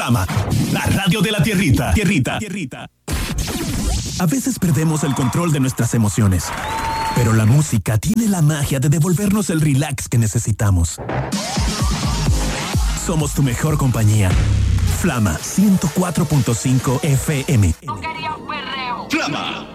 Flama, la radio de la tierrita. Tierrita. A veces perdemos el control de nuestras emociones, pero la música tiene la magia de devolvernos el relax que necesitamos. Somos tu mejor compañía. Flama 104.5 FM. Flama.